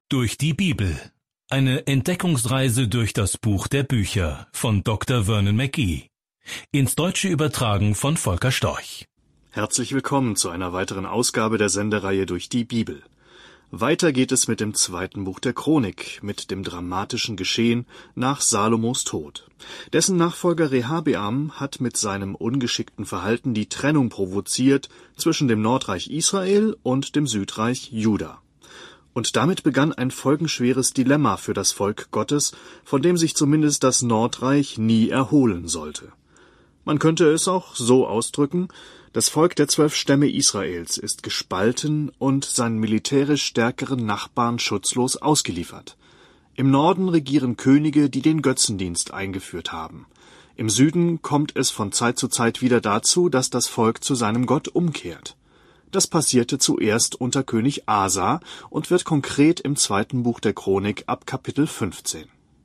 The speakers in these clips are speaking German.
Durch die Bibel. Eine Entdeckungsreise durch das Buch der Bücher von Dr. Vernon McGee. Ins Deutsche übertragen von Volker Storch. Herzlich willkommen zu einer weiteren Ausgabe der Sendereihe Durch die Bibel. Weiter geht es mit dem zweiten Buch der Chronik, mit dem dramatischen Geschehen nach Salomos Tod. Dessen Nachfolger Rehabeam hat mit seinem ungeschickten Verhalten die Trennung provoziert zwischen dem Nordreich Israel und dem Südreich Juda. Und damit begann ein folgenschweres Dilemma für das Volk Gottes, von dem sich zumindest das Nordreich nie erholen sollte. Man könnte es auch so ausdrücken: Das Volk der 12 Stämme Israels ist gespalten und seinen militärisch stärkeren Nachbarn schutzlos ausgeliefert. Im Norden regieren Könige, die den Götzendienst eingeführt haben. Im Süden kommt es von Zeit zu Zeit wieder dazu, dass das Volk zu seinem Gott umkehrt. Das passierte zuerst unter König Asa und wird konkret im zweiten Buch der Chronik ab Kapitel 15.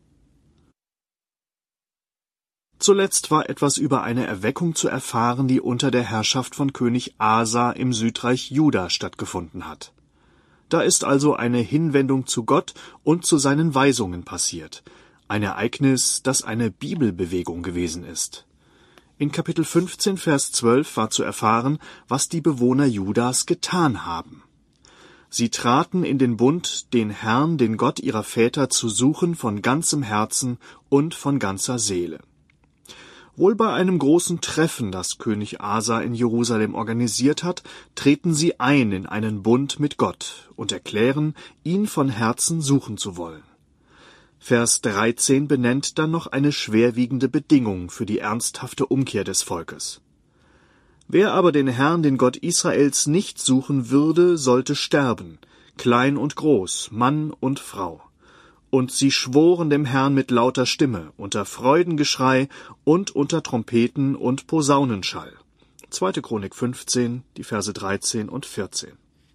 Zuletzt war etwas über eine Erweckung zu erfahren, die unter der Herrschaft von König Asa im Südreich Juda stattgefunden hat. Da ist also eine Hinwendung zu Gott und zu seinen Weisungen passiert. Ein Ereignis, das eine Bibelbewegung gewesen ist. In Kapitel 15, Vers 12 war zu erfahren, was die Bewohner Judas getan haben. Sie traten in den Bund, den Herrn, den Gott ihrer Väter, zu suchen von ganzem Herzen und von ganzer Seele. Wohl bei einem großen Treffen, das König Asa in Jerusalem organisiert hat, treten sie ein in einen Bund mit Gott und erklären, ihn von Herzen suchen zu wollen. Vers 13 benennt dann noch eine schwerwiegende Bedingung für die ernsthafte Umkehr des Volkes. Wer aber den Herrn, den Gott Israels, nicht suchen würde, sollte sterben, klein und groß, Mann und Frau. Und sie schworen dem Herrn mit lauter Stimme, unter Freudengeschrei und unter Trompeten und Posaunenschall. 2. Chronik 15, die Verse 13 und 14.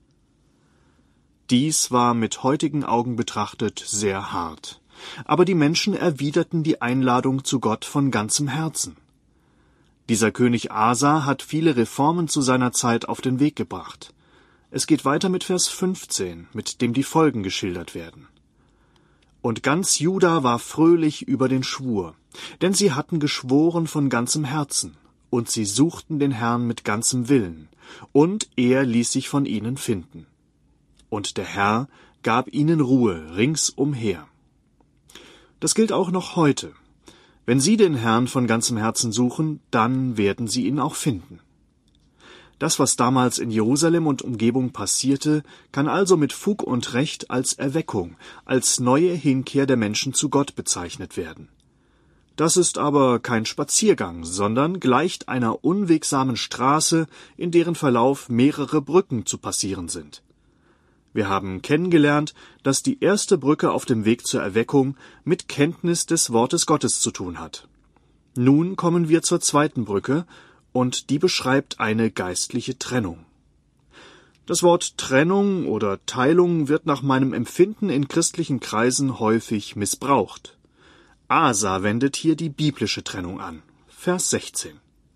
Dies war mit heutigen Augen betrachtet sehr hart. Aber die Menschen erwiderten die Einladung zu Gott von ganzem Herzen. Dieser König Asa hat viele Reformen zu seiner Zeit auf den Weg gebracht. Es geht weiter mit Vers 15, mit dem die Folgen geschildert werden. Und ganz Juda war fröhlich über den Schwur, denn sie hatten geschworen von ganzem Herzen, und sie suchten den Herrn mit ganzem Willen, und er ließ sich von ihnen finden. Und der Herr gab ihnen Ruhe ringsumher. Das gilt auch noch heute. Wenn Sie den Herrn von ganzem Herzen suchen, dann werden Sie ihn auch finden. Das, was damals in Jerusalem und Umgebung passierte, kann also mit Fug und Recht als Erweckung, als neue Hinkehr der Menschen zu Gott bezeichnet werden. Das ist aber kein Spaziergang, sondern gleicht einer unwegsamen Straße, in deren Verlauf mehrere Brücken zu passieren sind. Wir haben kennengelernt, dass die erste Brücke auf dem Weg zur Erweckung mit Kenntnis des Wortes Gottes zu tun hat. Nun kommen wir zur zweiten Brücke, und die beschreibt eine geistliche Trennung. Das Wort Trennung oder Teilung wird nach meinem Empfinden in christlichen Kreisen häufig missbraucht. Asa wendet hier die biblische Trennung an. Vers 16.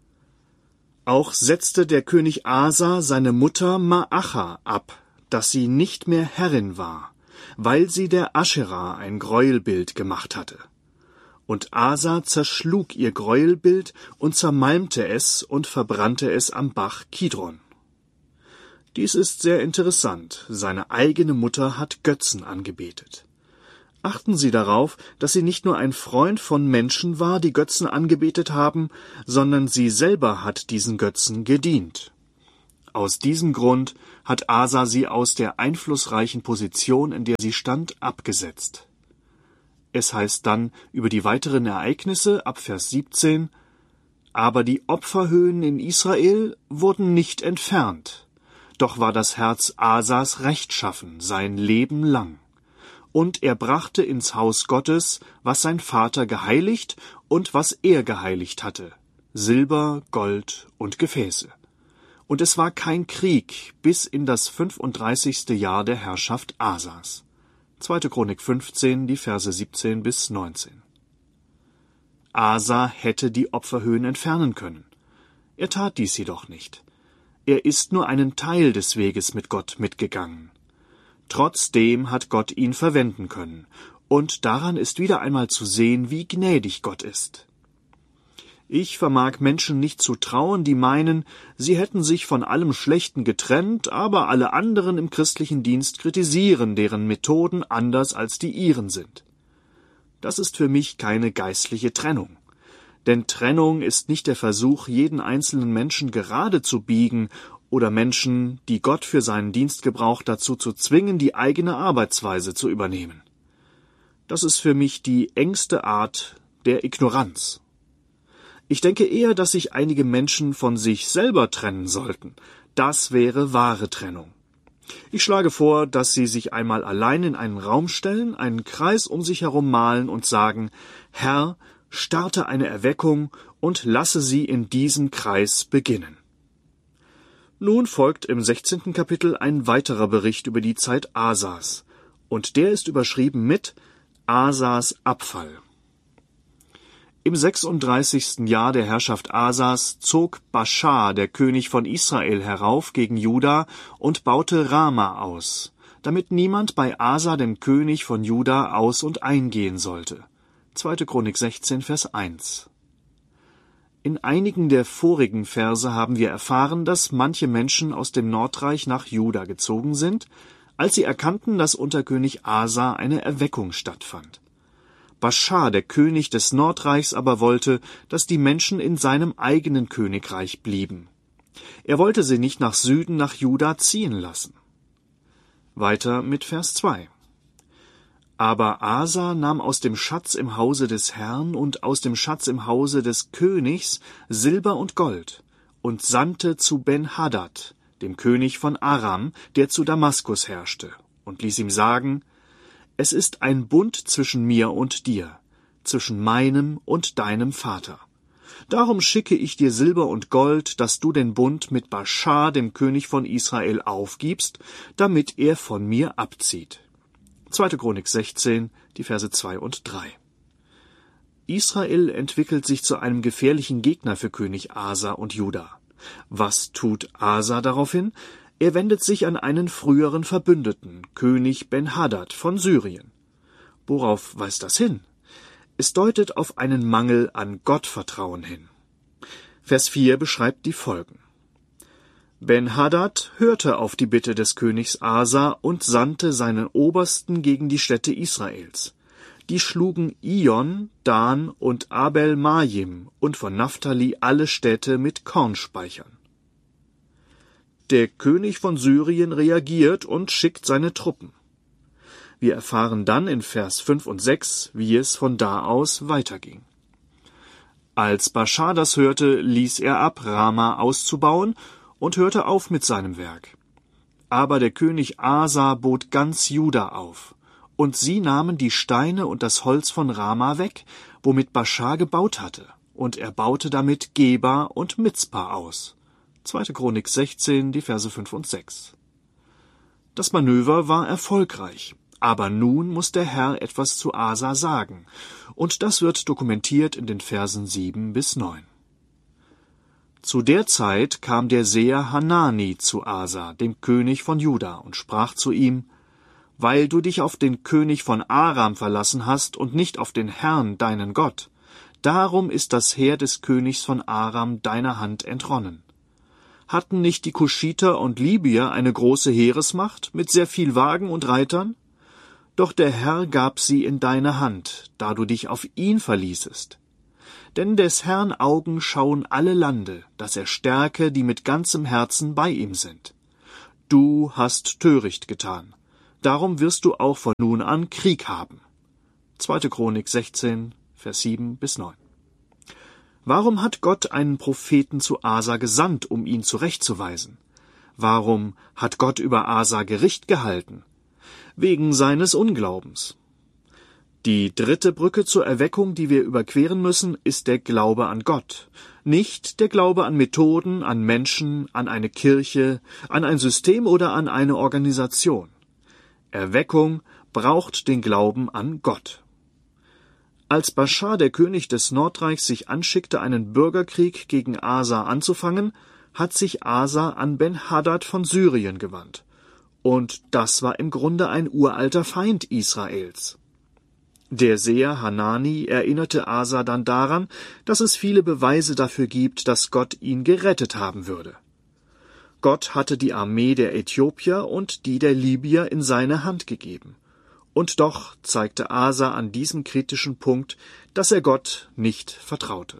Auch setzte der König Asa seine Mutter Maacha ab, dass sie nicht mehr Herrin war, weil sie der Aschera ein Gräuelbild gemacht hatte. Und Asa zerschlug ihr Gräuelbild und zermalmte es und verbrannte es am Bach Kidron. Dies ist sehr interessant. Seine eigene Mutter hat Götzen angebetet. Achten Sie darauf, dass sie nicht nur ein Freund von Menschen war, die Götzen angebetet haben, sondern sie selber hat diesen Götzen gedient. Aus diesem Grund hat Asa sie aus der einflussreichen Position, in der sie stand, abgesetzt. Es heißt dann über die weiteren Ereignisse ab Vers 17: Aber die Opferhöhen in Israel wurden nicht entfernt, doch war das Herz Asas rechtschaffen sein Leben lang. Und er brachte ins Haus Gottes, was sein Vater geheiligt und was er geheiligt hatte, Silber, Gold und Gefäße. Und es war kein Krieg bis in das 35. Jahr der Herrschaft Asas. 2. Chronik 15, die Verse 17 bis 19. Asa hätte die Opferhöhen entfernen können. Er tat dies jedoch nicht. Er ist nur einen Teil des Weges mit Gott mitgegangen. Trotzdem hat Gott ihn verwenden können. Und daran ist wieder einmal zu sehen, wie gnädig Gott ist. Ich vermag Menschen nicht zu trauen, die meinen, sie hätten sich von allem Schlechten getrennt, aber alle anderen im christlichen Dienst kritisieren, deren Methoden anders als die ihren sind. Das ist für mich keine geistliche Trennung. Denn Trennung ist nicht der Versuch, jeden einzelnen Menschen gerade zu biegen oder Menschen, die Gott für seinen Dienst gebraucht, dazu zu zwingen, die eigene Arbeitsweise zu übernehmen. Das ist für mich die engste Art der Ignoranz. Ich denke eher, dass sich einige Menschen von sich selber trennen sollten. Das wäre wahre Trennung. Ich schlage vor, dass sie sich einmal allein in einen Raum stellen, einen Kreis um sich herum malen und sagen: Herr, starte eine Erweckung und lasse sie in diesem Kreis beginnen. Nun folgt im 16. Kapitel ein weiterer Bericht über die Zeit Asas, und der ist überschrieben mit Asas Abfall. Im 36. Jahr der Herrschaft Asas zog Baascha, der König von Israel, herauf gegen Juda und baute Rama aus, damit niemand bei Asa, dem König von Juda, aus- und eingehen sollte. 2. Chronik 16, Vers 1. In einigen der vorigen Verse haben wir erfahren, dass manche Menschen aus dem Nordreich nach Juda gezogen sind, als sie erkannten, dass unter König Asa eine Erweckung stattfand. Baascha, der König des Nordreichs, aber wollte, dass die Menschen in seinem eigenen Königreich blieben. Er wollte sie nicht nach Süden, nach Juda ziehen lassen. Weiter mit Vers 2. Aber Asa nahm aus dem Schatz im Hause des Herrn und aus dem Schatz im Hause des Königs Silber und Gold und sandte zu Ben-Hadad, dem König von Aram, der zu Damaskus herrschte, und ließ ihm sagen: Es ist ein Bund zwischen mir und dir, zwischen meinem und deinem Vater. Darum schicke ich dir Silber und Gold, dass du den Bund mit Baascha, dem König von Israel, aufgibst, damit er von mir abzieht. 2. Chronik 16, die Verse 2 und 3. Israel entwickelt sich zu einem gefährlichen Gegner für König Asa und Juda. Was tut Asa daraufhin? Er wendet sich an einen früheren Verbündeten, König Ben-Hadad von Syrien. Worauf weist das hin? Es deutet auf einen Mangel an Gottvertrauen hin. Vers 4 beschreibt die Folgen. Ben-Hadad hörte auf die Bitte des Königs Asa und sandte seinen Obersten gegen die Städte Israels. Die schlugen Ijon, Dan und Abel-Majim und von Naphtali alle Städte mit Kornspeichern. Der König von Syrien reagiert und schickt seine Truppen. Wir erfahren dann in Vers 5 und 6, wie es von da aus weiterging. Als Baascha das hörte, ließ er ab, Rama auszubauen, und hörte auf mit seinem Werk. Aber der König Asa bot ganz Juda auf, und sie nahmen die Steine und das Holz von Rama weg, womit Baascha gebaut hatte, und er baute damit Geba und Mizpa aus. 2. Chronik 16, die Verse 5 und 6. Das Manöver war erfolgreich, aber nun muss der Herr etwas zu Asa sagen, und das wird dokumentiert in den Versen 7 bis 9. Zu der Zeit kam der Seher Hanani zu Asa, dem König von Juda, und sprach zu ihm: Weil du dich auf den König von Aram verlassen hast und nicht auf den Herrn, deinen Gott, darum ist das Heer des Königs von Aram deiner Hand entronnen. Hatten nicht die Kuschiter und Libyer eine große Heeresmacht mit sehr viel Wagen und Reitern? Doch der Herr gab sie in deine Hand, da du dich auf ihn verließest. Denn des Herrn Augen schauen alle Lande, dass er stärke, die mit ganzem Herzen bei ihm sind. Du hast töricht getan, darum wirst du auch von nun an Krieg haben. 2. Chronik 16, Vers 7 bis 9. Warum hat Gott einen Propheten zu Asa gesandt, um ihn zurechtzuweisen? Warum hat Gott über Asa Gericht gehalten? Wegen seines Unglaubens. Die dritte Brücke zur Erweckung, die wir überqueren müssen, ist der Glaube an Gott. Nicht der Glaube an Methoden, an Menschen, an eine Kirche, an ein System oder an eine Organisation. Erweckung braucht den Glauben an Gott. Als Baascha, der König des Nordreichs, sich anschickte, einen Bürgerkrieg gegen Asa anzufangen, hat sich Asa an Ben-Hadad von Syrien gewandt. Und das war im Grunde ein uralter Feind Israels. Der Seher Hanani erinnerte Asa dann daran, dass es viele Beweise dafür gibt, dass Gott ihn gerettet haben würde. Gott hatte die Armee der Äthiopier und die der Libyer in seine Hand gegeben. Und doch zeigte Asa an diesem kritischen Punkt, dass er Gott nicht vertraute.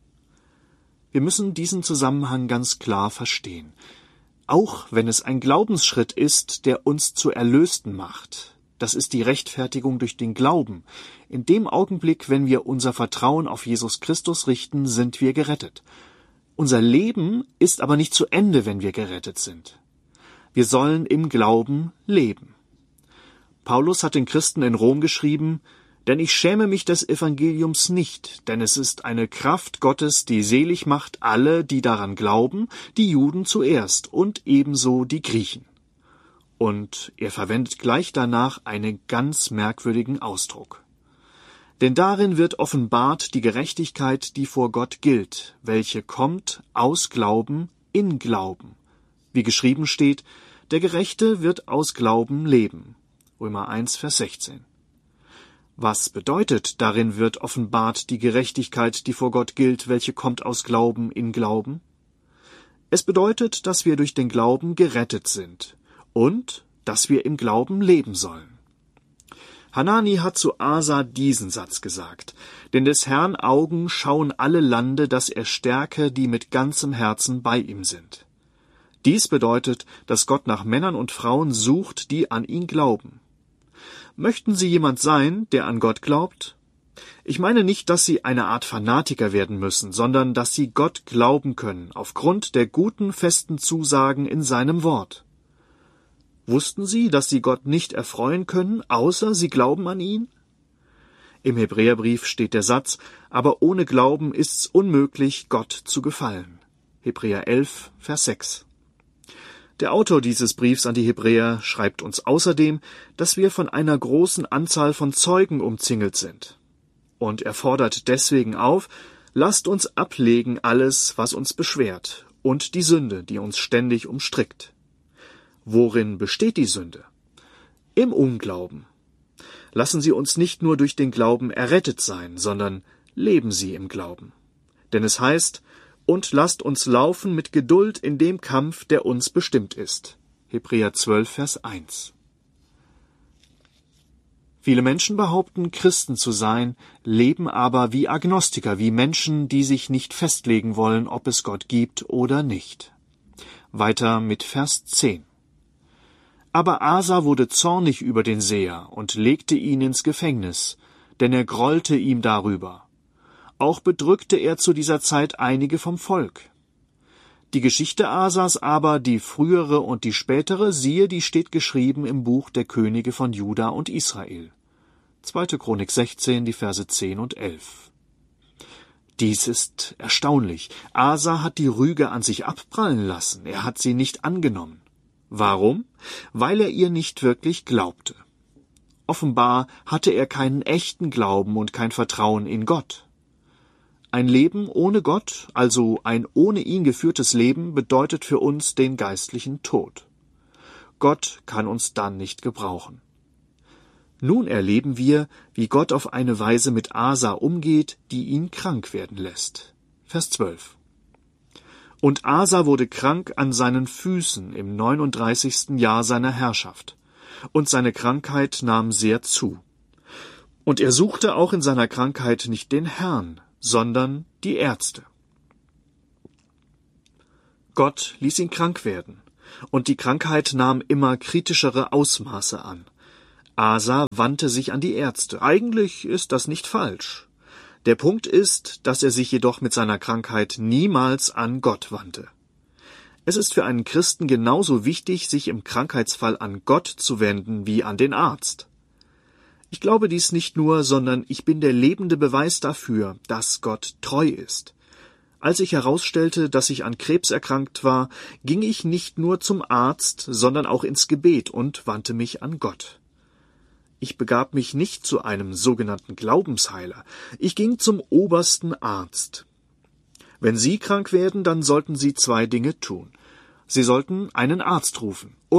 Wir müssen diesen Zusammenhang ganz klar verstehen. Auch wenn es ein Glaubensschritt ist, der uns zu Erlösten macht, das ist die Rechtfertigung durch den Glauben. In dem Augenblick, wenn wir unser Vertrauen auf Jesus Christus richten, sind wir gerettet. Unser Leben ist aber nicht zu Ende, wenn wir gerettet sind. Wir sollen im Glauben leben. Paulus hat den Christen in Rom geschrieben: Denn ich schäme mich des Evangeliums nicht, denn es ist eine Kraft Gottes, die selig macht alle, die daran glauben, die Juden zuerst und ebenso die Griechen. Und er verwendet gleich danach einen ganz merkwürdigen Ausdruck. Denn darin wird offenbart die Gerechtigkeit, die vor Gott gilt, welche kommt aus Glauben in Glauben. Wie geschrieben steht: Der Gerechte wird aus Glauben leben. Römer 1, Vers 16. Was bedeutet, darin wird offenbart die Gerechtigkeit, die vor Gott gilt, welche kommt aus Glauben in Glauben? Es bedeutet, dass wir durch den Glauben gerettet sind und dass wir im Glauben leben sollen. Hanani hat zu Asa diesen Satz gesagt: Denn des Herrn Augen schauen alle Lande, dass er stärke, die mit ganzem Herzen bei ihm sind. Dies bedeutet, dass Gott nach Männern und Frauen sucht, die an ihn glauben. Möchten Sie jemand sein, der an Gott glaubt? Ich meine nicht, dass Sie eine Art Fanatiker werden müssen, sondern dass Sie Gott glauben können, aufgrund der guten, festen Zusagen in seinem Wort. Wussten Sie, dass Sie Gott nicht erfreuen können, außer Sie glauben an ihn? Im Hebräerbrief steht der Satz: Aber ohne Glauben ist's unmöglich, Gott zu gefallen. Hebräer 11, Vers 6. Der Autor dieses Briefs an die Hebräer schreibt uns außerdem, dass wir von einer großen Anzahl von Zeugen umzingelt sind. Und er fordert deswegen auf: Lasst uns ablegen alles, was uns beschwert, und die Sünde, die uns ständig umstrickt. Worin besteht die Sünde? Im Unglauben. Lassen Sie uns nicht nur durch den Glauben errettet sein, sondern leben Sie im Glauben. Denn es heißt: Und lasst uns laufen mit Geduld in dem Kampf, der uns bestimmt ist. Hebräer 12, Vers 1. Viele Menschen behaupten, Christen zu sein, leben aber wie Agnostiker, wie Menschen, die sich nicht festlegen wollen, ob es Gott gibt oder nicht. Weiter mit Vers 10. Aber Asa wurde zornig über den Seher und legte ihn ins Gefängnis, denn er grollte ihm darüber. Auch bedrückte er zu dieser Zeit einige vom Volk. Die Geschichte Asas aber, die frühere und die spätere, siehe, die steht geschrieben im Buch der Könige von Juda und Israel. 2. Chronik 16, die Verse 10 und 11. Dies ist erstaunlich. Asa hat die Rüge an sich abprallen lassen. Er hat sie nicht angenommen. Warum? Weil er ihr nicht wirklich glaubte. Offenbar hatte er keinen echten Glauben und kein Vertrauen in Gott. Ein Leben ohne Gott, also ein ohne ihn geführtes Leben, bedeutet für uns den geistlichen Tod. Gott kann uns dann nicht gebrauchen. Nun erleben wir, wie Gott auf eine Weise mit Asa umgeht, die ihn krank werden lässt. Vers 12. Und Asa wurde krank an seinen Füßen im 39. Jahr seiner Herrschaft, und seine Krankheit nahm sehr zu. Und er suchte auch in seiner Krankheit nicht den Herrn, sondern die Ärzte. Gott ließ ihn krank werden, und die Krankheit nahm immer kritischere Ausmaße an. Asa wandte sich an die Ärzte. Eigentlich ist das nicht falsch. Der Punkt ist, dass er sich jedoch mit seiner Krankheit niemals an Gott wandte. Es ist für einen Christen genauso wichtig, sich im Krankheitsfall an Gott zu wenden wie an den Arzt. Ich glaube dies nicht nur, sondern ich bin der lebende Beweis dafür, dass Gott treu ist. Als ich herausstellte, dass ich an Krebs erkrankt war, ging ich nicht nur zum Arzt, sondern auch ins Gebet und wandte mich an Gott. Ich begab mich nicht zu einem sogenannten Glaubensheiler. Ich ging zum obersten Arzt. Wenn Sie krank werden, dann sollten Sie 2 Dinge tun. Sie sollten einen Arzt rufen und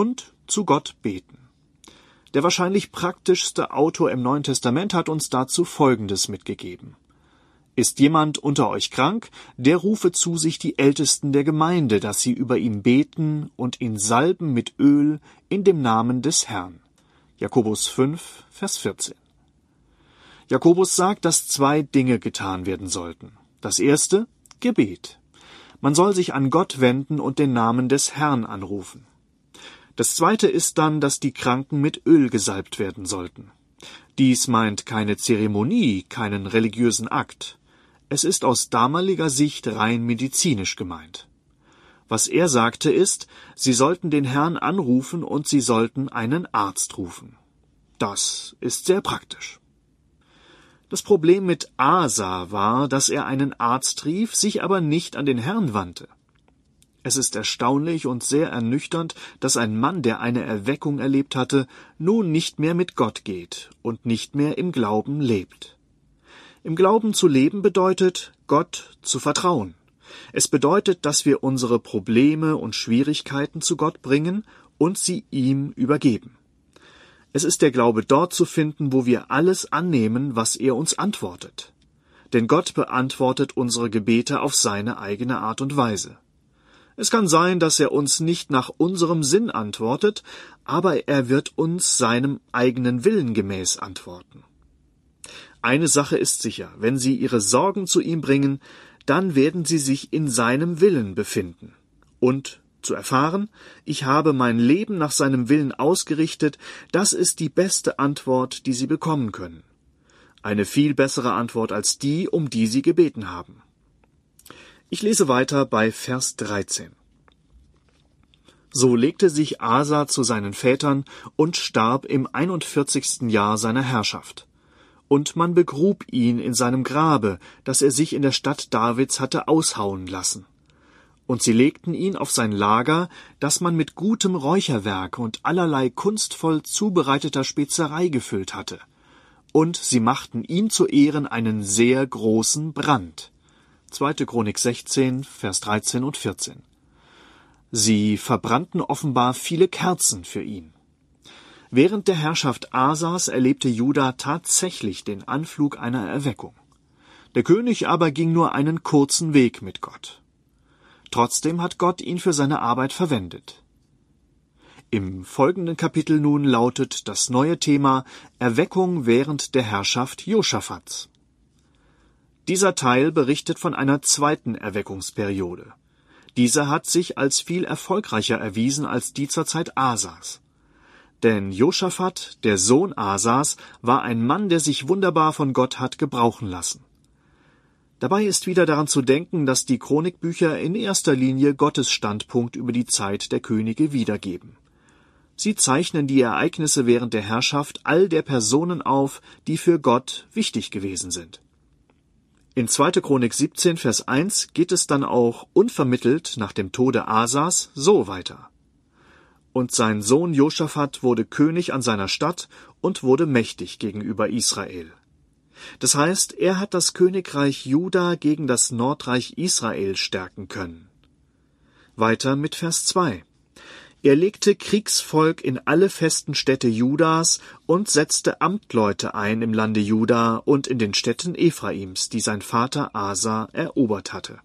zu Gott beten. Der wahrscheinlich praktischste Autor im Neuen Testament hat uns dazu Folgendes mitgegeben. Ist jemand unter euch krank, der rufe zu sich die Ältesten der Gemeinde, dass sie über ihn beten und ihn salben mit Öl in dem Namen des Herrn. Jakobus 5, Vers 14. Jakobus sagt, dass 2 Dinge getan werden sollten. Das erste, Gebet. Man soll sich an Gott wenden und den Namen des Herrn anrufen. Das zweite ist dann, dass die Kranken mit Öl gesalbt werden sollten. Dies meint keine Zeremonie, keinen religiösen Akt. Es ist aus damaliger Sicht rein medizinisch gemeint. Was er sagte ist, sie sollten den Herrn anrufen und sie sollten einen Arzt rufen. Das ist sehr praktisch. Das Problem mit Asa war, dass er einen Arzt rief, sich aber nicht an den Herrn wandte. Es ist erstaunlich und sehr ernüchternd, dass ein Mann, der eine Erweckung erlebt hatte, nun nicht mehr mit Gott geht und nicht mehr im Glauben lebt. Im Glauben zu leben bedeutet, Gott zu vertrauen. Es bedeutet, dass wir unsere Probleme und Schwierigkeiten zu Gott bringen und sie ihm übergeben. Es ist der Glaube dort zu finden, wo wir alles annehmen, was er uns antwortet. Denn Gott beantwortet unsere Gebete auf seine eigene Art und Weise. Es kann sein, dass er uns nicht nach unserem Sinn antwortet, aber er wird uns seinem eigenen Willen gemäß antworten. Eine Sache ist sicher, wenn Sie Ihre Sorgen zu ihm bringen, dann werden Sie sich in seinem Willen befinden. Und zu erfahren, ich habe mein Leben nach seinem Willen ausgerichtet, das ist die beste Antwort, die Sie bekommen können. Eine viel bessere Antwort als die, um die Sie gebeten haben. Ich lese weiter bei Vers 13. So legte sich Asa zu seinen Vätern und starb im 41. Jahr seiner Herrschaft. Und man begrub ihn in seinem Grabe, das er sich in der Stadt Davids hatte aushauen lassen. Und sie legten ihn auf sein Lager, das man mit gutem Räucherwerk und allerlei kunstvoll zubereiteter Spezerei gefüllt hatte. Und sie machten ihm zu Ehren einen sehr großen Brand. 2. Chronik 16, Vers 13 und 14. Sie verbrannten offenbar viele Kerzen für ihn. Während der Herrschaft Asas erlebte Juda tatsächlich den Anflug einer Erweckung. Der König aber ging nur einen kurzen Weg mit Gott. Trotzdem hat Gott ihn für seine Arbeit verwendet. Im folgenden Kapitel nun lautet das neue Thema Erweckung während der Herrschaft Josaphats. Dieser Teil berichtet von einer zweiten Erweckungsperiode. Diese hat sich als viel erfolgreicher erwiesen als die zur Zeit Asas. Denn Josaphat, der Sohn Asas, war ein Mann, der sich wunderbar von Gott hat gebrauchen lassen. Dabei ist wieder daran zu denken, dass die Chronikbücher in erster Linie Gottes Standpunkt über die Zeit der Könige wiedergeben. Sie zeichnen die Ereignisse während der Herrschaft all der Personen auf, die für Gott wichtig gewesen sind. In 2. Chronik 17, Vers 1 geht es dann auch unvermittelt nach dem Tode Asas so weiter. Und sein Sohn Josaphat wurde König an seiner Stadt und wurde mächtig gegenüber Israel. Das heißt, er hat das Königreich Juda gegen das Nordreich Israel stärken können. Weiter mit Vers 2. Er legte Kriegsvolk in alle festen Städte Judas und setzte Amtleute ein im Lande Juda und in den Städten Ephraims, die sein Vater Asa erobert hatte.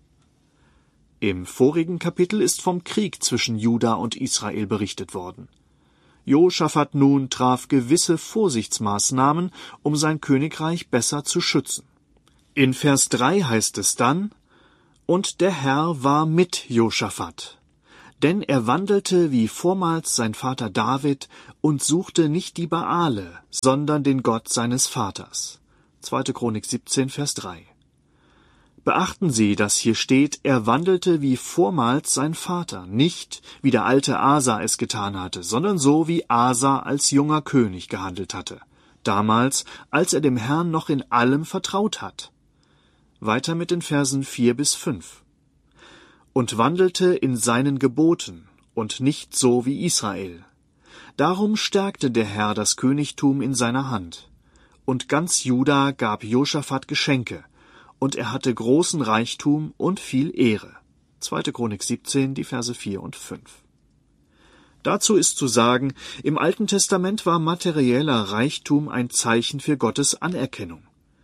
Im vorigen Kapitel ist vom Krieg zwischen Juda und Israel berichtet worden. Josaphat nun traf gewisse Vorsichtsmaßnahmen, um sein Königreich besser zu schützen. In Vers 3 heißt es dann: Und der Herr war mit Josaphat. Denn er wandelte wie vormals sein Vater David und suchte nicht die Baale, sondern den Gott seines Vaters. 2. Chronik 17, Vers 3. Beachten Sie, dass hier steht, er wandelte wie vormals sein Vater, nicht wie der alte Asa es getan hatte, sondern so wie Asa als junger König gehandelt hatte, damals, als er dem Herrn noch in allem vertraut hat. Weiter mit den Versen 4 bis 5. Und wandelte in seinen Geboten und nicht so wie Israel. Darum stärkte der Herr das Königtum in seiner Hand. Und ganz Juda gab Josaphat Geschenke, und er hatte großen Reichtum und viel Ehre. 2. Chronik 17, die Verse 4 und 5. Dazu ist zu sagen, im Alten Testament war materieller Reichtum ein Zeichen für Gottes Anerkennung.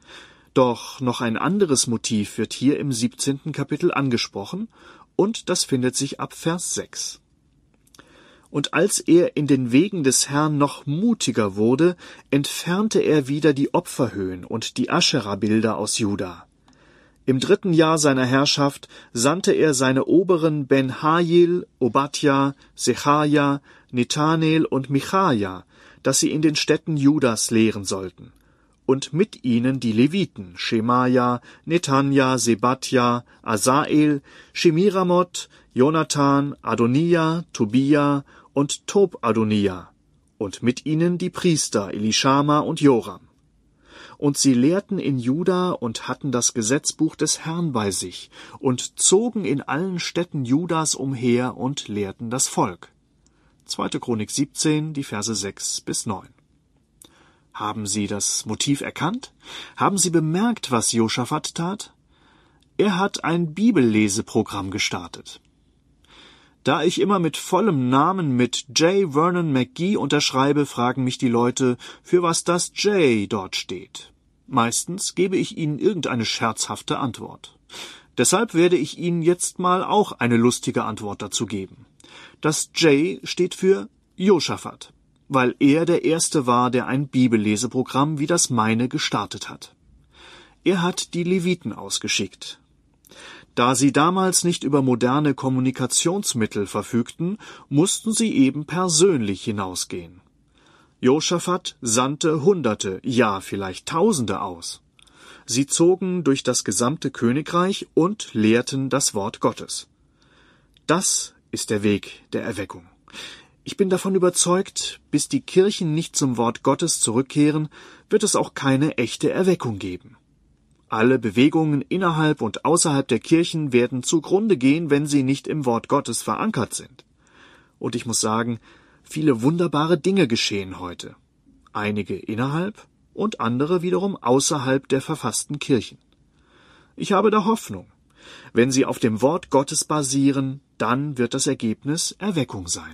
Doch noch ein anderes Motiv wird hier im 17. Kapitel angesprochen, und das findet sich ab Vers 6. Und als er in den Wegen des Herrn noch mutiger wurde, entfernte er wieder die Opferhöhen und die Aschera-Bilder aus Juda. Im 3. Jahr seiner Herrschaft sandte er seine Oberen Ben-Hajil, Obadja, Sechaja, Nethanel und Michaja, dass sie in den Städten Judas lehren sollten. Und mit ihnen die Leviten, Schemaja, Nethanja, Sebadja, Asael, Shemiramoth, Jonathan, Adonia, Tobia und Tob-Adonia, und mit ihnen die Priester Elischama und Joram. Und sie lehrten in Juda und hatten das Gesetzbuch des Herrn bei sich und zogen in allen Städten Judas umher und lehrten das Volk. 2. Chronik 17, die Verse 6 bis 9. Haben Sie das Motiv erkannt? Haben Sie bemerkt, was Josaphat tat? Er hat ein Bibelleseprogramm gestartet. Da ich immer mit vollem Namen mit J. Vernon McGee unterschreibe, fragen mich die Leute, für was das J dort steht. Meistens gebe ich ihnen irgendeine scherzhafte Antwort. Deshalb werde ich Ihnen jetzt mal auch eine lustige Antwort dazu geben. Das J steht für Josaphat, weil er der Erste war, der ein Bibelleseprogramm wie das meine gestartet hat. Er hat die Leviten ausgeschickt. Da sie damals nicht über moderne Kommunikationsmittel verfügten, mussten sie eben persönlich hinausgehen. Josaphat sandte Hunderte, ja vielleicht Tausende aus. Sie zogen durch das gesamte Königreich und lehrten das Wort Gottes. Das ist der Weg der Erweckung. Ich bin davon überzeugt, bis die Kirchen nicht zum Wort Gottes zurückkehren, wird es auch keine echte Erweckung geben. Alle Bewegungen innerhalb und außerhalb der Kirchen werden zugrunde gehen, wenn sie nicht im Wort Gottes verankert sind. Und ich muss sagen, viele wunderbare Dinge geschehen heute. Einige innerhalb und andere wiederum außerhalb der verfassten Kirchen. Ich habe da Hoffnung. Wenn sie auf dem Wort Gottes basieren, dann wird das Ergebnis Erweckung sein.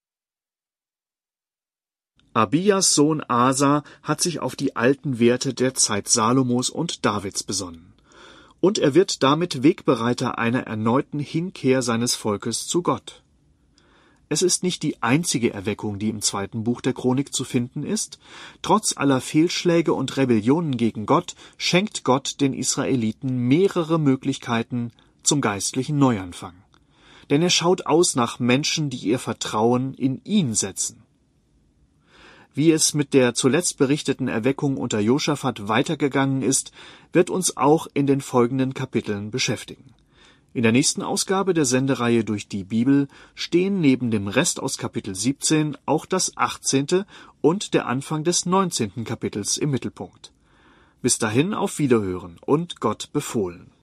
Abias Sohn Asa hat sich auf die alten Werte der Zeit Salomos und Davids besonnen. Und er wird damit Wegbereiter einer erneuten Hinkehr seines Volkes zu Gott. Es ist nicht die einzige Erweckung, die im 2. Buch der Chronik zu finden ist. Trotz aller Fehlschläge und Rebellionen gegen Gott schenkt Gott den Israeliten mehrere Möglichkeiten zum geistlichen Neuanfang. Denn er schaut aus nach Menschen, die ihr Vertrauen in ihn setzen. Wie es mit der zuletzt berichteten Erweckung unter Josaphat weitergegangen ist, wird uns auch in den folgenden Kapiteln beschäftigen. In der nächsten Ausgabe der Sendereihe durch die Bibel stehen neben dem Rest aus Kapitel 17 auch das 18. und der Anfang des 19. Kapitels im Mittelpunkt. Bis dahin auf Wiederhören und Gott befohlen.